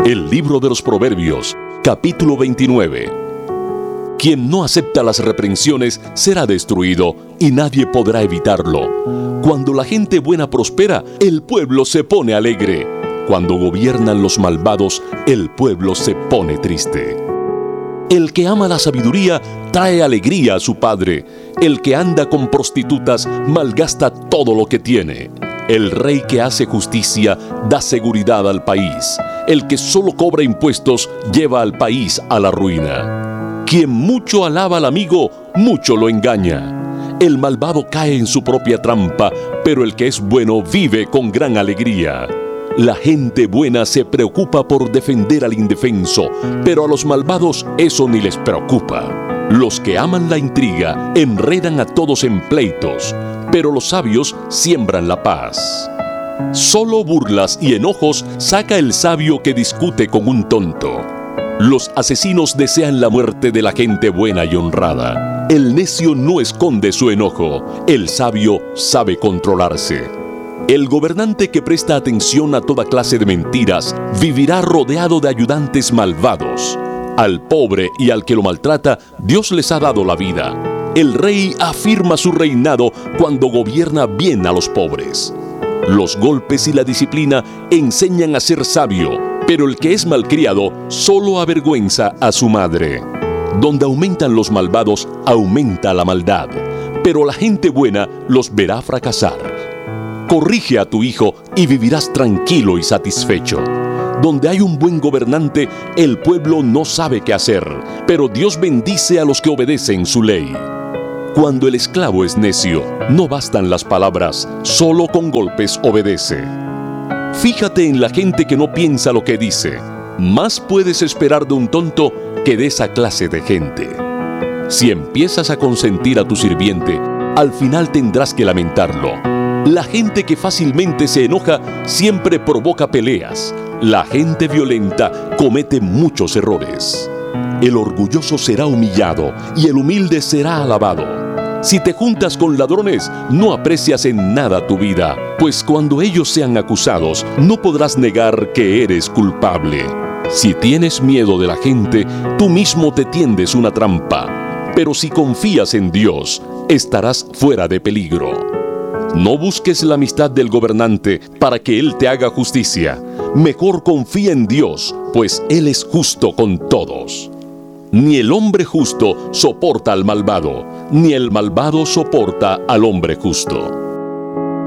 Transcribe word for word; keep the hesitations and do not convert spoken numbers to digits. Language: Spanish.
El libro de los Proverbios, capítulo veintinueve. Quien no acepta las reprensiones será destruido y nadie podrá evitarlo. Cuando la gente buena prospera, el pueblo se pone alegre. Cuando gobiernan los malvados, el pueblo se pone triste. El que ama la sabiduría trae alegría a su padre. El que anda con prostitutas malgasta todo lo que tiene. El rey que hace justicia da seguridad al país. El que solo cobra impuestos lleva al país a la ruina. Quien mucho alaba al amigo, mucho lo engaña. El malvado cae en su propia trampa, pero el que es bueno vive con gran alegría. La gente buena se preocupa por defender al indefenso, pero a los malvados eso ni les preocupa. Los que aman la intriga enredan a todos en pleitos, pero los sabios siembran la paz. Solo burlas y enojos saca el sabio que discute con un tonto. Los asesinos desean la muerte de la gente buena y honrada. El necio no esconde su enojo, el sabio sabe controlarse. El gobernante que presta atención a toda clase de mentiras vivirá rodeado de ayudantes malvados. Al pobre y al que lo maltrata, Dios les ha dado la vida. El rey afirma su reinado cuando gobierna bien a los pobres. Los golpes y la disciplina enseñan a ser sabio, pero el que es malcriado solo avergüenza a su madre. Donde aumentan los malvados, aumenta la maldad, pero la gente buena los verá fracasar. Corrige a tu hijo y vivirás tranquilo y satisfecho. Donde hay un buen gobernante, el pueblo no sabe qué hacer, pero Dios bendice a los que obedecen su ley. Cuando el esclavo es necio, no bastan las palabras, solo con golpes obedece. Fíjate en la gente que no piensa lo que dice. Más puedes esperar de un tonto que de esa clase de gente. Si empiezas a consentir a tu sirviente, al final tendrás que lamentarlo. La gente que fácilmente se enoja siempre provoca peleas. La gente violenta comete muchos errores. El orgulloso será humillado y el humilde será alabado. Si te juntas con ladrones, no aprecias en nada tu vida, pues cuando ellos sean acusados, no podrás negar que eres culpable. Si tienes miedo de la gente, tú mismo te tiendes una trampa. Pero si confías en Dios, estarás fuera de peligro. No busques la amistad del gobernante para que Él te haga justicia. Mejor confía en Dios, pues Él es justo con todos. Ni el hombre justo soporta al malvado, ni el malvado soporta al hombre justo.